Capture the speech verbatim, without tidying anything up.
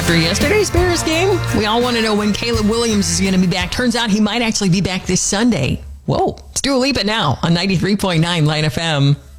After yesterday's Bears game, we all want to know when Caleb Williams is going to be back. Turns out he might actually be back this Sunday. Whoa. It's Dua Lipa now on ninety-three point nine Line F M.